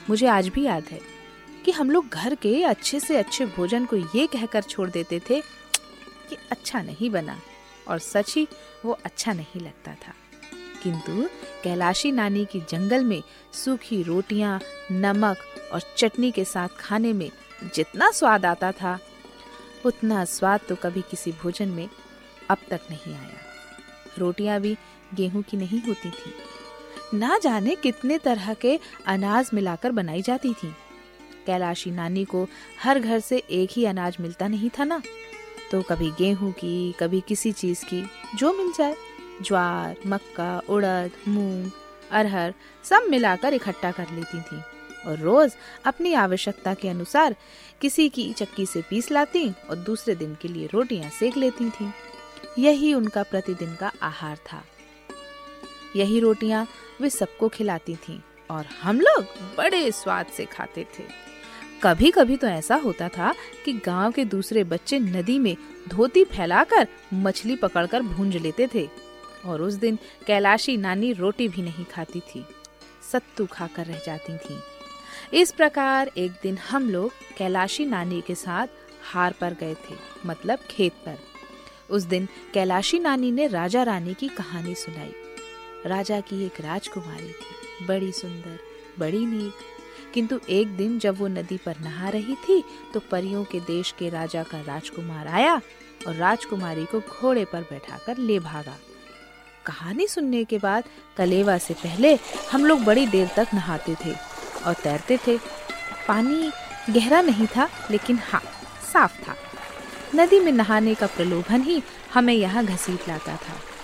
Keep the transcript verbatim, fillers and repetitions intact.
मुझे आज भी याद है कि हम लोग घर के अच्छे से अच्छे भोजन को ये कहकर छोड़ देते थे कि अच्छा नहीं बना, और सच ही वो अच्छा नहीं लगता था। किंतु कैलाशी नानी की जंगल में सूखी रोटियां, नमक और चटनी के साथ खाने में जितना स्वाद आता था, उतना स्वाद तो कभी किसी भोजन में अब तक नहीं आया। रोटियां भी गेहूं की नहीं होती थी, ना जाने कितने तरह के अनाज मिलाकर बनाई जाती थी। कैलाशी नानी को हर घर से एक ही अनाज मिलता नहीं था ना, तो कभी गेहूं की, कभी किसी चीज की, जो मिल जाए, ज्वार, मक्का, उड़द, मूंग, अरहर सब मिलाकर इकट्ठा कर लेती थी और रोज अपनी आवश्यकता के अनुसार किसी की चक्की से पीस लाती और दूसरे दिन के लिए रोटियां सेक लेती थी। यही उनका प्रतिदिन का आहार था। यही रोटियां वे सबको खिलाती थीं और हम लोग बड़े स्वाद से खाते थे। कभी कभी तो ऐसा होता था कि गांव के दूसरे बच्चे नदी में धोती फैलाकर मछली पकड़कर भूंज लेते थे, और उस दिन कैलाशी नानी रोटी भी नहीं खाती थी, सत्तू खाकर रह जाती थी। इस प्रकार एक दिन हम लोग कैलाशी नानी के साथ हार पर गए थे, मतलब खेत पर। उस दिन कैलाशी नानी ने राजा रानी की कहानी सुनाई। राजा की एक राजकुमारी थी, बड़ी सुंदर, बड़ी नेक। किंतु एक दिन जब वो नदी पर नहा रही थी तो परियों के देश के राजा का राजकुमार आया और राजकुमारी को घोड़े पर बैठाकर ले भागा। कहानी सुनने के बाद कलेवा से पहले हम लोग बड़ी देर तक नहाते थे और तैरते थे। पानी गहरा नहीं था, लेकिन हाँ, साफ था। नदी में नहाने का प्रलोभन ही हमें यहाँ घसीट लाता था।